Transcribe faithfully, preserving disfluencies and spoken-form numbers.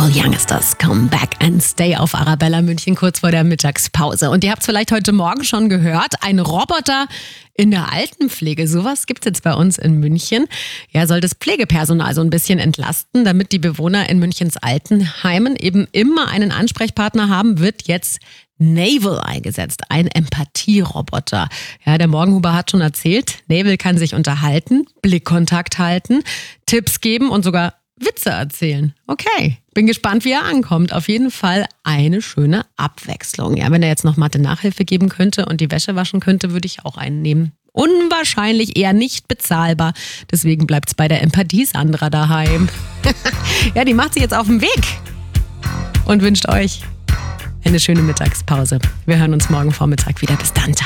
Paul Young ist das. Come back and stay auf Arabella München kurz vor der Mittagspause. Und ihr habt es vielleicht heute Morgen schon gehört, ein Roboter in der Altenpflege. Sowas gibt es jetzt bei uns in München. Ja, soll das Pflegepersonal so ein bisschen entlasten, damit die Bewohner in Münchens Altenheimen eben immer einen Ansprechpartner haben, wird jetzt Naval eingesetzt, ein Empathieroboter. Ja, der Morgenhuber hat schon erzählt, Naval kann sich unterhalten, Blickkontakt halten, Tipps geben und sogar Witze erzählen. Okay, bin gespannt, wie er ankommt. Auf jeden Fall eine schöne Abwechslung. Ja, wenn er jetzt noch Mathe-Nachhilfe geben könnte und die Wäsche waschen könnte, würde ich auch einen nehmen. Unwahrscheinlich, eher nicht bezahlbar. Deswegen bleibt's bei der Empathie Sandra daheim. Ja, die macht sich jetzt auf den Weg und wünscht euch eine schöne Mittagspause. Wir hören uns morgen Vormittag wieder. Bis dann.